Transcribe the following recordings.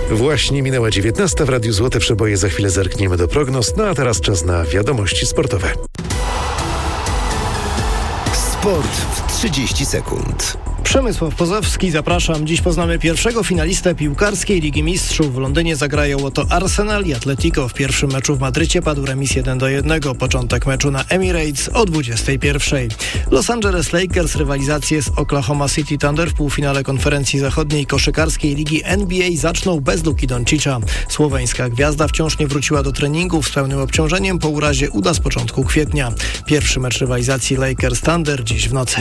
Właśnie minęła 19 w Radiu Złote Przeboje. Za chwilę zerkniemy do prognoz. No a teraz czas na wiadomości sportowe. Sport w 30 sekund. Przemysław Pozowski, zapraszam. Dziś poznamy pierwszego finalistę piłkarskiej Ligi Mistrzów. W Londynie zagrają oto Arsenal i Atletico. W pierwszym meczu w Madrycie padł remis 1-1. Początek meczu na Emirates o 21:00. Los Angeles Lakers rywalizację z Oklahoma City Thunder w półfinale konferencji zachodniej koszykarskiej Ligi NBA zaczną bez Luki Doncicza. Słoweńska gwiazda wciąż nie wróciła do treningów z pełnym obciążeniem po urazie uda z początku kwietnia. Pierwszy mecz rywalizacji Lakers Thunder dziś w nocy.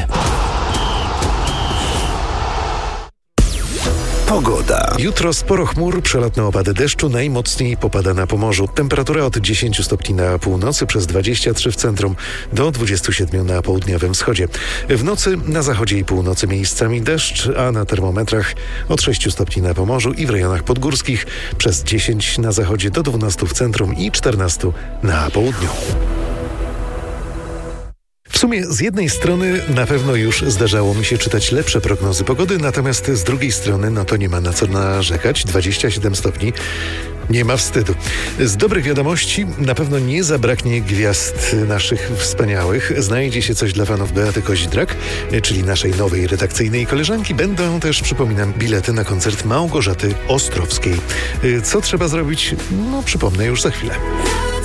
Pogoda. Jutro sporo chmur, przelotne opady deszczu, najmocniej popada na Pomorzu. Temperatura od 10 stopni na północy, przez 23 w centrum, do 27 na południowym wschodzie. W nocy na zachodzie i północy miejscami deszcz, a na termometrach od 6 stopni na Pomorzu i w rejonach podgórskich, przez 10 na zachodzie do 12 w centrum i 14 na południu. W sumie z jednej strony na pewno już zdarzało mi się czytać lepsze prognozy pogody, natomiast z drugiej strony no to nie ma na co narzekać. 27 stopni. Nie ma wstydu. Z dobrych wiadomości na pewno nie zabraknie gwiazd naszych wspaniałych. Znajdzie się coś dla fanów Beaty Kozidrak, czyli naszej nowej redakcyjnej koleżanki. Będą też, przypominam, bilety na koncert Małgorzaty Ostrowskiej. Co trzeba zrobić? No przypomnę już za chwilę.